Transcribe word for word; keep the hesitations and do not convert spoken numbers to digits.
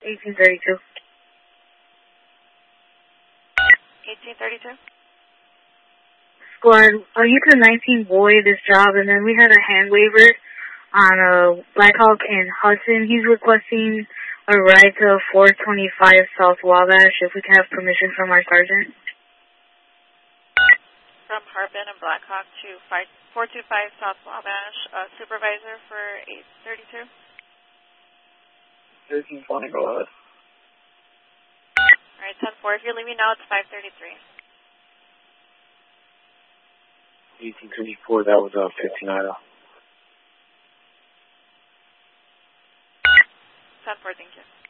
eighteen thirty-two. eighteen thirty-two? Squad, uh, you could nineteen boy this job, and then we had a hand waiver on a Blackhawk in Hudson. He's requesting a ride to four twenty-five South Wabash, if we can have permission from our sergeant. From Harbin and Blackhawk to four two five South Wabash, uh, supervisor for eight thirty-two. thirteen twenty, go ahead. Alright, ten four, if you're leaving now, it's five thirty-three. eighteen thirty-four, that was uh, fifteen Ida. ten four, thank you.